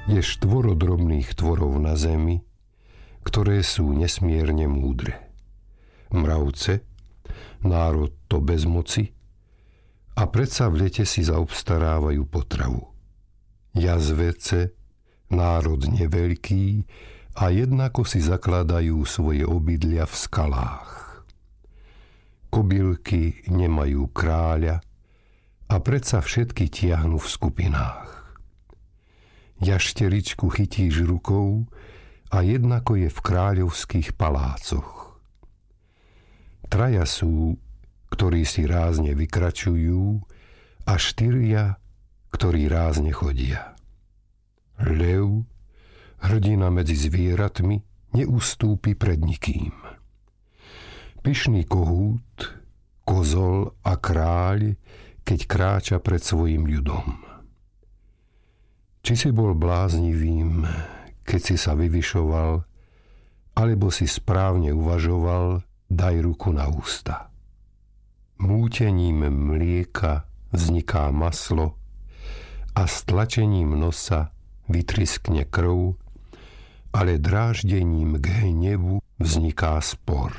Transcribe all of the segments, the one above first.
je štvoro drobných tvorov na zemi, ktoré sú nesmierne múdre. Mravce, národ to bez moci, a predsa v lete si zaobstarávajú potravu. Jazvece, národ neveľký, a jednako si zakladajú svoje obydlia v skalách. Kobylky nemajú kráľa, a predsa všetky tiahnu v skupinách. Jašteričku chytíš rukou, a jednako je v kráľovských palácoch. Traja sú, ktorí si rázne vykračujú, a štyria, ktorí rázne chodia. Lev, hrdina medzi zvieratmi, neustúpi pred nikým. Pyšný kohút, kozol a kráľ, keď kráča pred svojim ľudom. Či si bol bláznivým, keď si sa vyvyšoval, alebo si správne uvažoval, daj ruku na ústa. Mútením mlieka vzniká maslo a stlačením nosa vytryskne krv, ale dráždením k hnevu vzniká spor.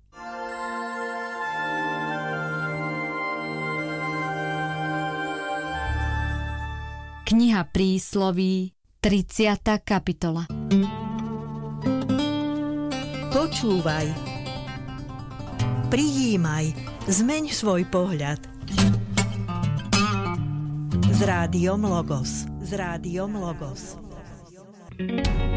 Kniha prísloví, 30. kapitola. Počúvaj, prijímaj, zmeň svoj pohľad. S rádiom Logos.